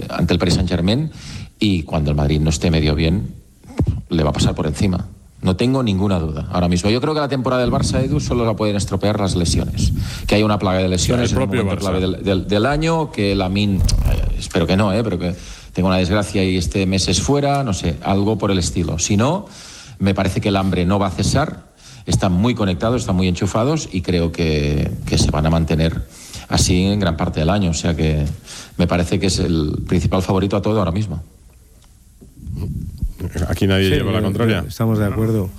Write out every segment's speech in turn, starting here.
ante el Paris Saint-Germain, y cuando el Madrid no esté medio bien, le va a pasar por encima. No tengo ninguna duda ahora mismo. Yo creo que la temporada del Barça, Edu, solo la pueden estropear las lesiones. Que hay una plaga de lesiones en el momento clave del año, que Lamine, espero que no, pero que tenga una desgracia y esté meses fuera, no sé, algo por el estilo. Si no, me parece que el hambre no va a cesar, están muy conectados, están muy enchufados y creo que se van a mantener así en gran parte del año. O sea que me parece que es el principal favorito a todo ahora mismo. Aquí nadie lleva la contraria. Estamos de acuerdo.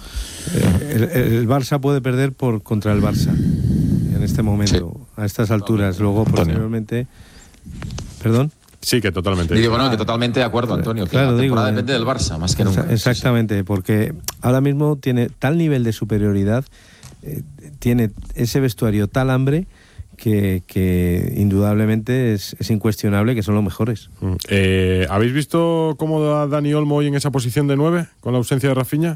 El Barça puede perder contra el Barça en este momento, a estas alturas. Luego, posteriormente... ¿Perdón? Sí, que totalmente. Y digo, que totalmente de acuerdo, Antonio. Que la temporada depende del Barça, más que nunca. Exactamente, porque ahora mismo tiene tal nivel de superioridad, tiene ese vestuario tal hambre, que indudablemente es incuestionable que son los mejores. ¿Habéis visto cómo da Dani Olmo hoy en esa posición de 9 con la ausencia de Rafinha?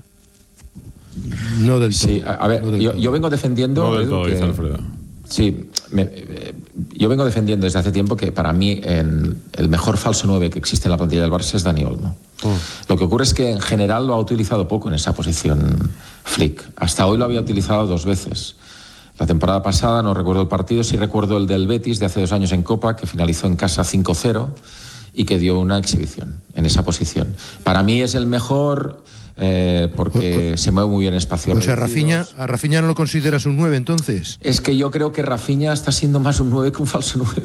No del todo. Sí, a ver, yo vengo defendiendo... No del todo, dice Alfredo. Sí, yo vengo defendiendo desde hace tiempo que para mí el mejor falso 9 que existe en la plantilla del Barça es Dani Olmo. Lo que ocurre es que en general lo ha utilizado poco en esa posición Flick. Hasta hoy lo había utilizado 2 veces. La temporada pasada, no recuerdo el partido, sí recuerdo el del Betis de hace 2 años en Copa, que finalizó en casa 5-0 y que dio una exhibición en esa posición. Para mí es el mejor porque se mueve muy bien en espacio. O sea, ¿a Rafinha no lo consideras un 9 entonces? Es que yo creo que Rafinha está siendo más un 9 que un falso 9.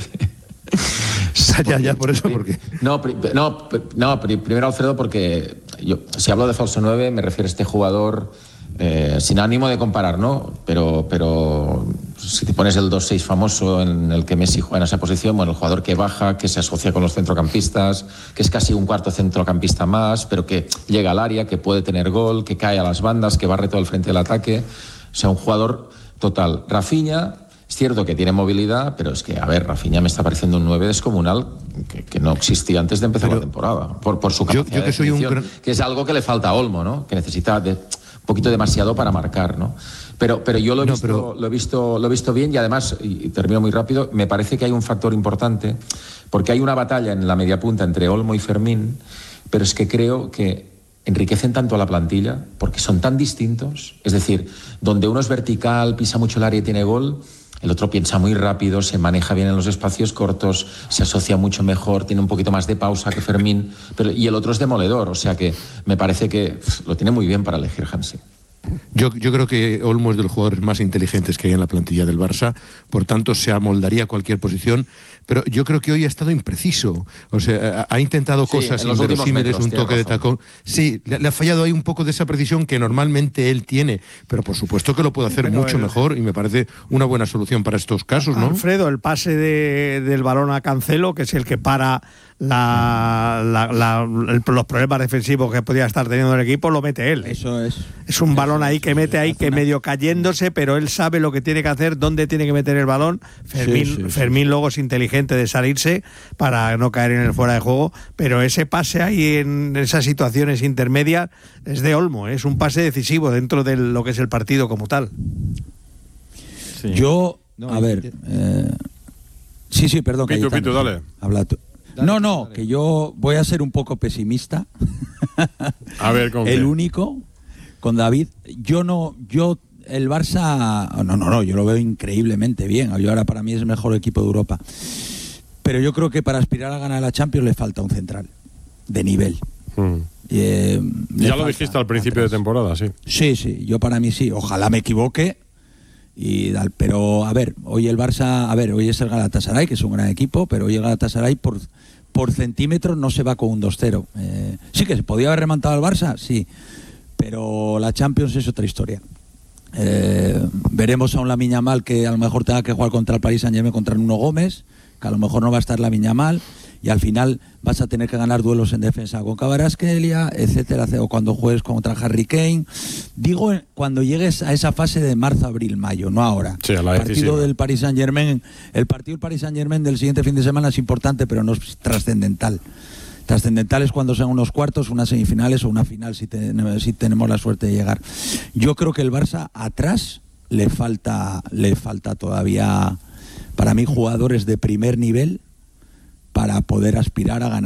Ya, por eso, ¿por qué? No, primero, Alfredo, porque si hablo de falso 9 me refiero a este jugador... sin ánimo de comparar, ¿no? Pero si te pones el 2-6 famoso en el que Messi juega en esa posición, bueno, el jugador que baja, que se asocia con los centrocampistas, que es casi un cuarto centrocampista más, pero que llega al área, que puede tener gol, que cae a las bandas, que barre todo el frente del ataque. O sea, un jugador total. Rafinha, es cierto que tiene movilidad, pero es que, a ver, Rafinha me está pareciendo un 9 descomunal que no existía antes de empezar la temporada. Por su capacidad yo que soy que es algo que le falta a Olmo, ¿no? Que necesita un poquito demasiado para marcar, ¿no? Pero yo lo he visto bien, y además, y termino muy rápido, me parece que hay un factor importante, porque hay una batalla en la media punta entre Olmo y Fermín, pero es que creo que enriquecen tanto a la plantilla, porque son tan distintos, es decir, donde uno es vertical, pisa mucho el área y tiene gol, el otro piensa muy rápido, se maneja bien en los espacios cortos, se asocia mucho mejor, tiene un poquito más de pausa que Fermín, y el otro es demoledor, o sea que me parece que lo tiene muy bien para elegir Hansi. Yo creo que Olmo es de los jugadores más inteligentes que hay en la plantilla del Barça, por tanto se amoldaría a cualquier posición, pero yo creo que hoy ha estado impreciso, o sea, ha intentado cosas inverosímiles, un toque de tacón. Sí, le ha fallado ahí un poco de esa precisión que normalmente él tiene, pero por supuesto que lo puede hacer mucho mejor y me parece una buena solución para estos casos, ¿no? Alfredo, el pase del balón a Cancelo, que es el que para los problemas defensivos que podía estar teniendo el equipo, lo mete él. Eso es. Es un balón ahí que mete ahí, que medio cayéndose, pero él sabe lo que tiene que hacer, dónde tiene que meter el balón. Fermín luego es inteligente de salirse para no caer en el fuera de juego, pero ese pase ahí en esas situaciones intermedias es de Olmo, es un pase decisivo dentro de lo que es el partido como tal. Sí. Yo, a ver... Sí, perdón. Pitu, dale. Habla tú. No, que yo voy a ser un poco pesimista. A ver, ¿con el único, con David. El Barça, no, yo lo veo increíblemente bien. Ahora para mí es el mejor equipo de Europa. Pero yo creo que para aspirar a ganar la Champions le falta un central de nivel. Ya lo dijiste al principio de temporada, sí. Sí, yo para mí sí. Ojalá me equivoque. Pero a ver, hoy el Barça, hoy es el Galatasaray, que es un gran equipo, pero hoy el Galatasaray por centímetros no se va con un 2-0. Sí que se podía haber remontado al Barça, sí, pero la Champions es otra historia. Veremos a un Lamine Yamal que a lo mejor tenga que jugar contra el Paris Saint-Germain, contra Nuno Gómez, que a lo mejor no va a estar Lamine Yamal, y al final vas a tener que ganar duelos en defensa con Kvaratskhelia, etcétera, o cuando juegues contra Harry Kane. Digo, cuando llegues a esa fase de marzo, abril, mayo, no ahora. Sí, a la el partido del Paris Saint-Germain, el partido del Paris Saint-Germain del siguiente fin de semana es importante, pero no es trascendental. Trascendental es cuando sean unos cuartos, unas semifinales o una final, si tenemos la suerte de llegar. Yo creo que el Barça atrás le falta todavía, para mí, jugadores de primer nivel para poder aspirar a ganar.